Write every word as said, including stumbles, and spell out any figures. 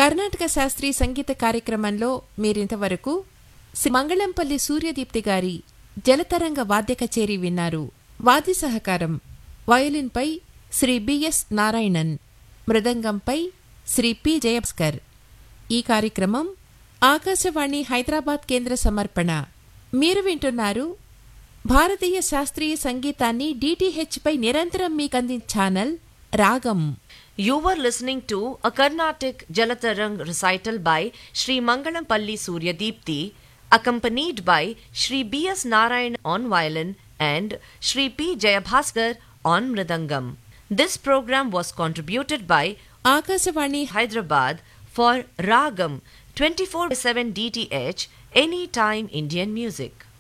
కర్ణాటక శాస్త్రీయ సంగీత కార్యక్రమంలో మీరింతవరకు శ్రీ మంగళంపల్లి సూర్యదీప్తి గారి జలతరంగ వాద్య కచేరీ విన్నారు. వాద్య సహకారం వయోలిన్పై శ్రీ బిఎస్ నారాయణన్, మృదంగంపై శ్రీ పి జయభాస్కర్. ఈ కార్యక్రమం ఆకాశవాణి హైదరాబాద్ కేంద్ర సమర్పణ. మీరు వింటున్నారు భారతీయ శాస్త్రీయ సంగీతాన్ని డిటిహెచ్ పై నిరంతరం మీకందించే ఛానల్ రాగం. You were listening to a Carnatic Jalatarang recital by Sri Mangalampalli Suryadipti, accompanied by Sri B S Narayan on violin and Sri P Jayabhaskar on mridangam. This program was contributed by Akashvani Hyderabad for Ragam twenty-four by seven D T H, Anytime Indian Music.